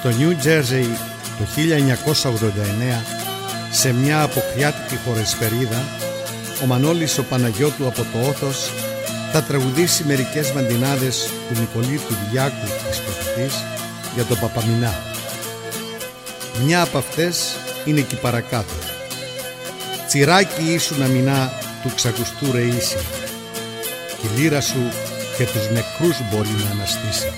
Στο Νιου Τζέρζεϊ το 1989, σε μια αποκριάτικη χορεσπερίδα, ο Μανώλης ο Παναγιώτου από το Όθος θα τραγουδήσει μερικές μαντινάδες του Νικολίτου Διάκου της Πρωτοτής για τον Παπαμινά. Μια από αυτές είναι και παρακάτω. Τσιράκι ήσου να μηνά του ξακουστού ρε ίση, η λύρα σου και τους νεκρούς μπορεί να αναστήσει.